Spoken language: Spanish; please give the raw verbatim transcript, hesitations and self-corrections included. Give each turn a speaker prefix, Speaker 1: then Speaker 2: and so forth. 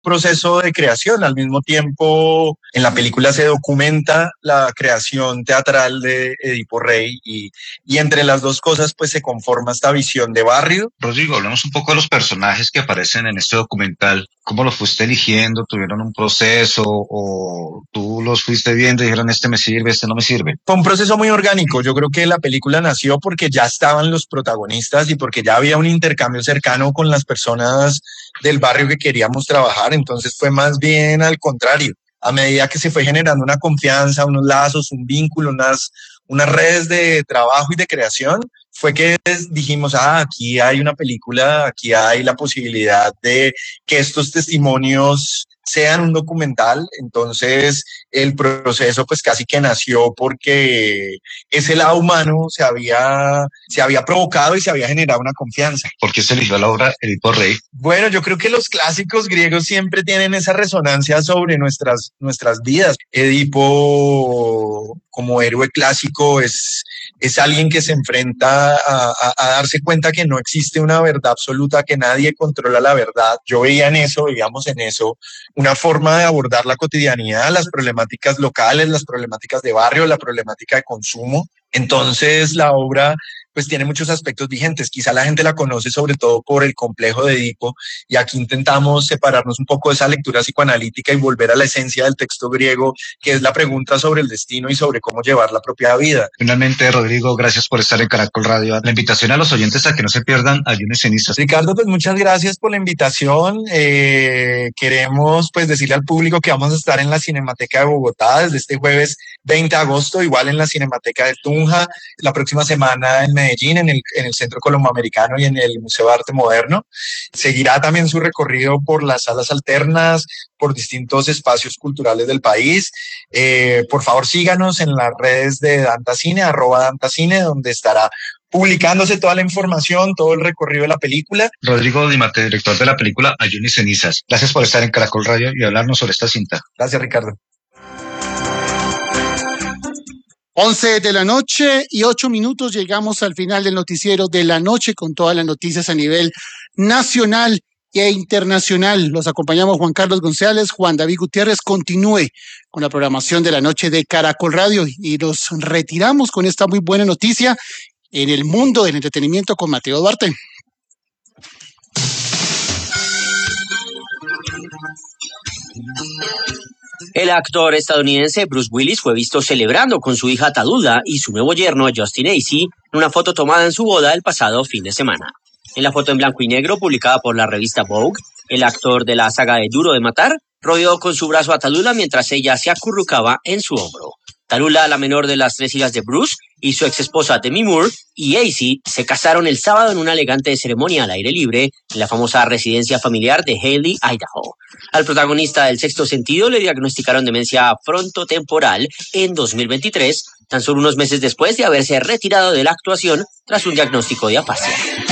Speaker 1: proceso de creación. Al mismo tiempo, en la película se documenta la creación teatral de Edipo Rey y, y entre las dos cosas pues se conforma esta visión de barrio.
Speaker 2: Rodrigo, hablamos un poco de los personajes que aparecen en este documental. ¿Cómo los fuiste eligiendo? ¿Tuvieron un proceso o tú los fuiste viendo y dijeron este me sirve, este no me sirve?
Speaker 1: Fue un proceso muy orgánico. Yo creo que la película nació porque ya estaban los protagonistas y porque ya había un intercambio cercano con las personas del barrio que queríamos trabajar. Entonces fue más bien al contrario. A medida que se fue generando una confianza, unos lazos, un vínculo, unas, unas redes de trabajo y de creación, fue que dijimos, ah, aquí hay una película, aquí hay la posibilidad de que estos testimonios sean un documental. Entonces el proceso pues casi que nació porque ese lado humano se había, se había provocado y se había generado una confianza.
Speaker 2: ¿Por qué se eligió la obra Edipo Rey?
Speaker 1: Bueno, yo creo que los clásicos griegos siempre tienen esa resonancia sobre nuestras, nuestras vidas. Edipo como héroe clásico es, es alguien que se enfrenta a, a, a darse cuenta que no existe una verdad absoluta, que nadie controla la verdad. Yo veía en eso, veíamos en eso una forma de abordar la cotidianidad, las problemáticas locales, las problemáticas de barrio, la problemática de consumo. Entonces la obra pues tiene muchos aspectos vigentes. Quizá la gente la conoce sobre todo por el complejo de Edipo, y aquí intentamos separarnos un poco de esa lectura psicoanalítica y volver a la esencia del texto griego, que es la pregunta sobre el destino y sobre cómo llevar la propia vida.
Speaker 2: Finalmente, Rodrigo, gracias por estar en Caracol Radio. La invitación a los oyentes a que no se pierdan Ayuno y Cenizas.
Speaker 1: Ricardo, pues muchas gracias por la invitación. Eh, queremos pues decirle al público que vamos a estar en la Cinemateca de Bogotá desde este jueves veinte de agosto, igual en la Cinemateca de Tunja, la próxima semana en Medellín, en el, en el Centro Colomboamericano y en el Museo de Arte Moderno. Seguirá también su recorrido por las salas alternas, por distintos espacios culturales del país. Eh, por favor, síganos en las redes de Dantacine, arroba Dantacine, donde estará publicándose toda la información, todo el recorrido de la película.
Speaker 2: Rodrigo Dimate, director de la película Ayuno y Cenizas. Gracias por estar en Caracol Radio y hablarnos sobre esta cinta.
Speaker 1: Gracias, Ricardo.
Speaker 3: once de la noche y ocho minutos, llegamos al final del noticiero de la noche con todas las noticias a nivel nacional e internacional. Los acompañamos Juan Carlos González, Juan David Gutiérrez. Continúe con la programación de la noche de Caracol Radio y los retiramos con esta muy buena noticia en el mundo del entretenimiento con Mateo Duarte.
Speaker 4: El actor estadounidense Bruce Willis fue visto celebrando con su hija Tallulah y su nuevo yerno Justin Acey en una foto tomada en su boda el pasado fin de semana. En la foto en blanco y negro publicada por la revista Vogue, el actor de la saga de Duro de Matar rodeó con su brazo a Tallulah mientras ella se acurrucaba en su hombro. Tallulah, la menor de las tres hijas de Bruce, y su exesposa Demi Moore y Acey se casaron el sábado en una elegante ceremonia al aire libre en la famosa residencia familiar de Hailey, Idaho. Al protagonista del Sexto Sentido le diagnosticaron demencia frontotemporal en dos mil veintitrés, tan solo unos meses después de haberse retirado de la actuación tras un diagnóstico de afasia.